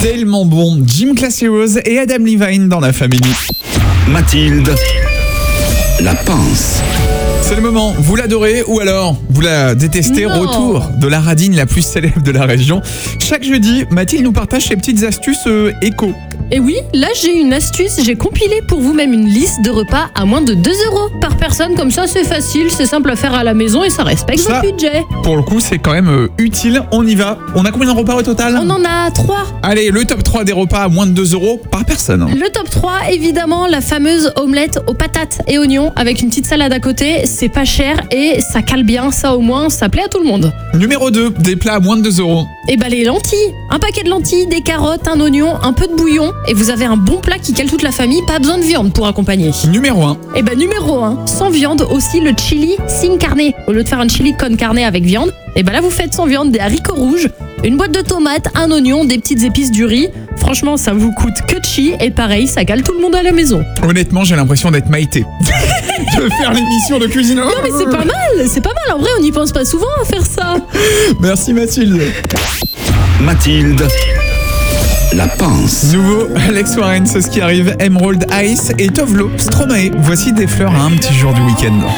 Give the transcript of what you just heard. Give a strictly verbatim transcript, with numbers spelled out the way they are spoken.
Tellement bon. Gym Classy Rose et Adam Levine dans la famille. Mathilde, la pince. C'est le moment, vous l'adorez ou alors vous la détestez. Non. Retour de la radine la plus célèbre de la région. Chaque jeudi, Mathilde nous partage ses petites astuces euh, éco. Et oui, là j'ai une astuce, j'ai compilé pour vous-même une liste de repas à moins de deux euros par personne, comme ça c'est facile, c'est simple à faire à la maison et ça respecte Ça, votre budget. Pour le coup, c'est quand même euh, utile. On y va. On a combien de repas au total? On en a trois. Allez, le top trois des repas à moins de deux euros par personne. Le top trois, évidemment, la fameuse omelette aux patates et oignons avec une petite salade à côté, c'est pas cher et ça cale bien, ça au moins, ça plaît à tout le monde. Numéro deux, des plats à moins de deux euros. Et bah les lentilles, un paquet de lentilles, des carottes, un oignon, un peu de bouillon et vous avez un bon plat qui cale toute la famille, pas besoin de viande pour accompagner. Numéro un. Et bah numéro un, sans viande aussi le chili sin carne. Au lieu de faire un chili con carne avec viande, et bah là vous faites sans viande des haricots rouges, une boîte de tomates, un oignon, des petites épices, du riz. Franchement, ça vous coûte que de chi et pareil, ça cale tout le monde à la maison. Honnêtement, j'ai l'impression d'être Maïté. de faire l'émission de cuisine. Non mais c'est pas mal, c'est pas mal. En vrai, on n'y pense pas souvent à faire ça. Merci Mathilde. Mathilde, la pince. Nouveau Alex Warren, c'est ce qui arrive. Emerald Ice et Tovlo Stromae. Voici des fleurs à un petit jour du week-end.